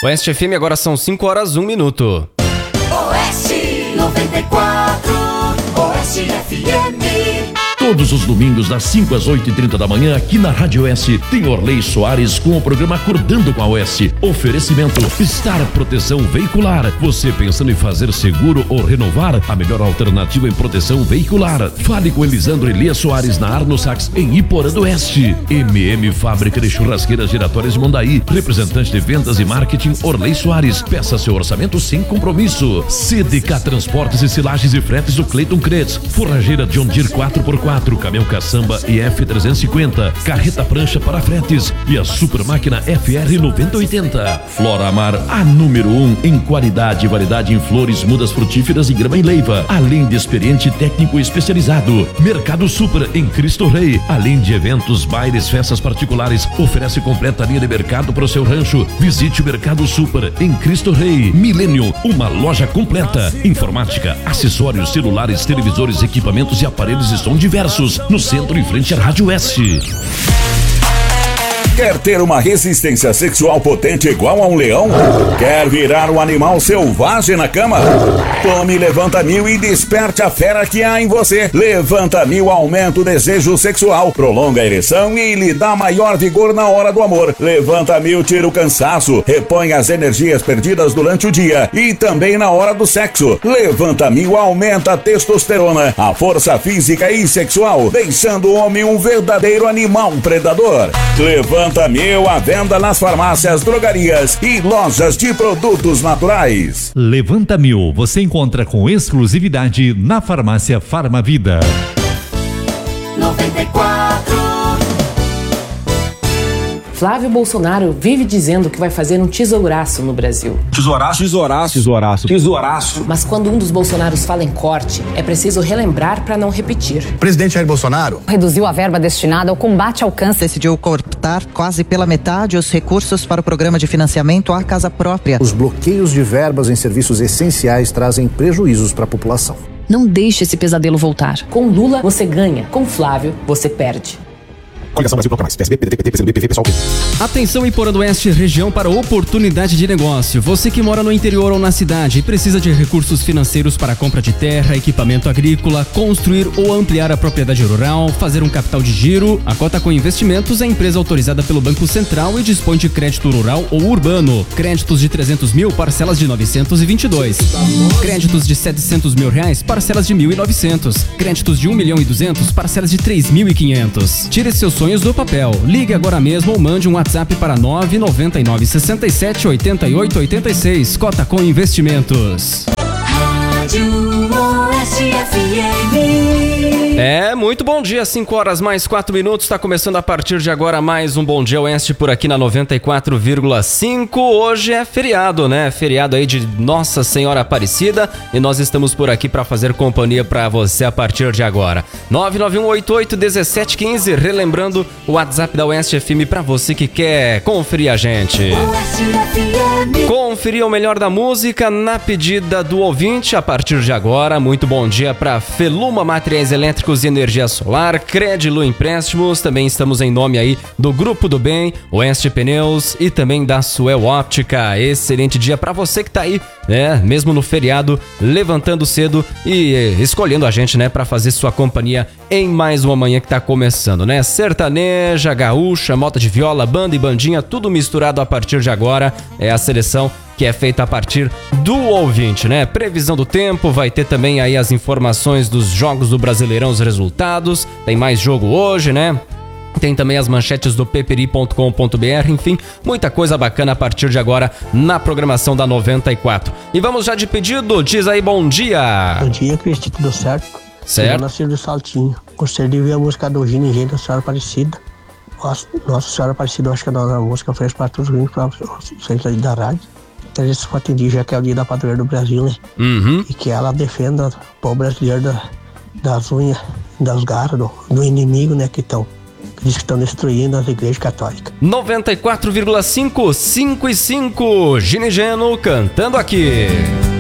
Oeste FM, agora são 5h01. Oeste 94, Oeste FM. Todos os domingos, das 5 às 8h30 da manhã, aqui na Rádio Oeste, tem Orley Soares com o programa Acordando com a Oeste. Oferecimento Star Proteção Veicular. Você pensando em fazer seguro ou renovar? A melhor alternativa em proteção veicular. Fale com Elisandro Elias Soares na Arno Sax, em Iporã do Oeste. Fábrica de Churrasqueiras Giratórias de Mondaí. Representante de vendas e marketing Orley Soares. Peça seu orçamento sem compromisso. CDK Transportes e Silagens e Fretes do Cleiton Kretz. Forrageira John Deere 4x4. Caminhão Caçamba e F350, carreta prancha para fretes e a super máquina FR 9080. Flora Amar, a número 1 em qualidade e variedade em flores, mudas frutíferas e grama em leiva, além de experiente técnico especializado. Mercado Super em Cristo Rei, além de eventos, bailes, festas particulares, oferece completa linha de mercado para o seu rancho. Visite o Mercado Super em Cristo Rei. Millennium, uma loja completa, informática, acessórios, celulares, televisores, equipamentos e aparelhos de som diversos. No centro, em frente à Rádio Oeste. Quer ter uma resistência sexual potente igual a um leão? Quer virar um animal selvagem na cama? Tome Levanta 1000 e desperte a fera que há em você. Levanta 1000 aumenta o desejo sexual, prolonga a ereção e lhe dá maior vigor na hora do amor. Levanta 1000 tira o cansaço, repõe as energias perdidas durante o dia e também na hora do sexo. Levanta 1000 aumenta a testosterona, a força física e sexual, deixando o homem um verdadeiro animal predador. Levanta 1000 à venda nas farmácias, drogarias e lojas de produtos naturais. Levanta 1000, você encontra com exclusividade na farmácia Farmavida. 94. Flávio Bolsonaro vive dizendo que vai fazer um tesouraço no Brasil. Tesouraço. Mas quando um dos Bolsonaros fala em corte, é preciso relembrar para não repetir. O presidente Jair Bolsonaro reduziu a verba destinada ao combate ao câncer. Decidiu cortar quase pela metade os recursos para o programa de financiamento à casa própria. Os bloqueios de verbas em serviços essenciais trazem prejuízos para a população. Não deixe esse pesadelo voltar. Com Lula, você ganha. Com Flávio, você perde. Coligação Brasil Bloco Mais, PSB, PDT, PT, PCdoB, PV, PSOL. Atenção, Iporã do Oeste, região para oportunidade de negócio. Você que mora no interior ou na cidade e precisa de recursos financeiros para a compra de terra, equipamento agrícola, construir ou ampliar a propriedade rural, fazer um capital de giro, a Cotacom Investimentos é empresa autorizada pelo Banco Central e dispõe de crédito rural ou urbano. Créditos de 300 mil, parcelas de 922. Créditos de 700 mil reais, parcelas de 1.900. Créditos de 1.200.000, parcelas de 3.500. Tire seus sonhos do papel. Ligue agora mesmo ou mande um WhatsApp para 999 67 88 86. Cotacom Investimentos. Rádio Oeste FM. Muito bom dia, 5h mais 4. Está começando a partir de agora mais um Bom Dia Oeste por aqui na 94,5. Hoje é feriado, né? Feriado aí de Nossa Senhora Aparecida e nós estamos por aqui para fazer companhia para você a partir de agora. 991881715, relembrando o WhatsApp da Oeste FM para você que quer conferir a gente. Conferir o melhor da música na pedida do ouvinte a partir de agora. Muito bom dia para Feluma Materiais Elétricos e Energia Solar, Crédilo Empréstimos, também estamos em nome aí do Grupo do Bem, Oeste Pneus e também da Suel Óptica. Excelente dia para você que tá aí, mesmo no feriado, levantando cedo e escolhendo a gente, para fazer sua companhia em mais uma manhã que tá começando, Sertaneja, gaúcha, moda de viola, banda e bandinha, tudo misturado a partir de agora. É a seleção que é feita a partir do ouvinte, Previsão do tempo, vai ter também aí as informações dos jogos do Brasileirão, os resultados, tem mais jogo hoje, Tem também as manchetes do peperi.com.br, enfim, muita coisa bacana a partir de agora na programação da 94. E vamos já de pedido, diz aí bom dia. Bom dia, Cristi, tudo certo? Certo. Eu nasci do Saltinho, gostaria de ver a música do Gino e da Senhora Aparecida. Nossa Senhora Aparecida, eu acho que a música fez para todos os gringos, para vocês aí da rádio. Então, isso for atendido, já que é o dia da padroeira do Brasil, Uhum. E que ela defenda o povo brasileiro das unhas, das garras, do inimigo, que estão. Que diz que estão destruindo as igrejas católicas. 94,5, 5 e 5, Gino e Geno cantando aqui.